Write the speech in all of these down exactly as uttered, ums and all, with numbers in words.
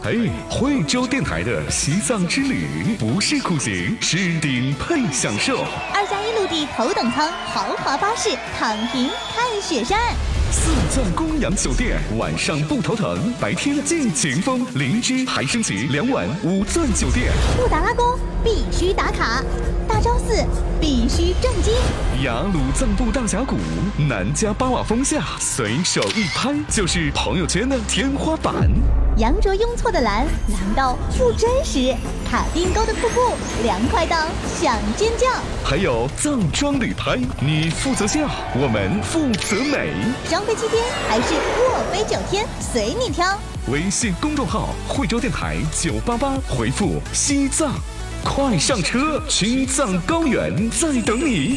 哎，惠州电台的西藏之旅不是苦行，是顶配享受。 二加一陆地头等舱豪华巴士，躺平看雪山。 四钻公羊酒店，晚上不头疼，白天尽情风。灵芝还升级两晚五钻酒店。 布达拉宫必须打卡，大昭寺必须震惊。 雅鲁藏布大峡谷，南迦巴瓦峰下，随手一拍就是朋友圈的天花板。 羊卓雍措的蓝，蓝到不真实；卡丁沟的瀑布，凉快到想尖叫。 还有藏装旅拍，你负责笑，我们负责美。 双飞七天还是卧飞九天，随你挑。 微信公众号惠州电台九八八，回复西藏，快上车，青藏高原在等你。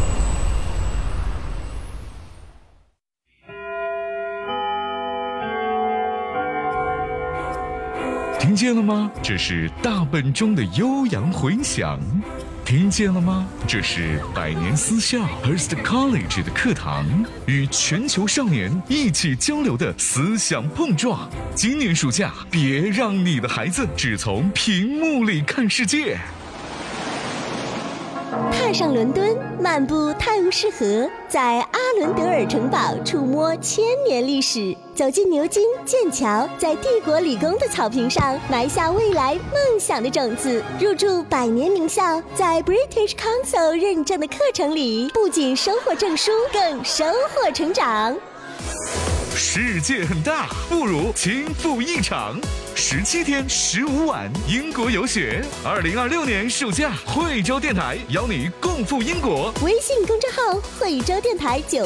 听见了吗？这是大本钟的悠扬回响。听见了吗？这是百年私校 Hearst College 的课堂，与全球少年一起交流的思想碰撞。今年暑假，别让你的孩子只从屏幕里看世界。 踏上伦敦，漫步泰晤士河，在阿伦德尔城堡触摸千年历史，走进牛津、剑桥，在帝国理工的草坪上埋下未来梦想的种子，入驻百年名校，在 British Council 认证的课程里，不仅收获证书，更收获成长。 世界很大，不如轻赴一场。十七天十五晚英国游学，二零二六年暑假，惠州电台邀你共赴英国。 微信公众号惠州电台九。